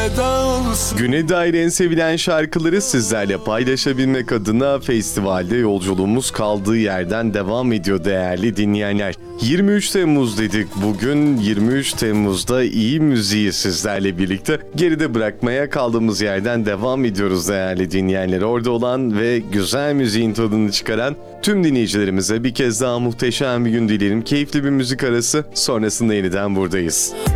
dans. Güne dair en sevilen şarkıları sizlerle paylaşabilmek adına festivalde yolculuğumuz kaldığı yerden devam ediyor değerli dinleyenler. 23 Temmuz dedik bugün. 23 Temmuz'da iyi müziği sizlerle birlikte geride bırakmaya kaldığımız yerden devam ediyoruz değerli dinleyenler. Orada olan ve güzel müziğin tadını çıkaran tüm dinleyicilerimize bir kez daha muhteşem bir gün dilerim. Keyifli bir müzik arası, sonrasında yeniden buradayız.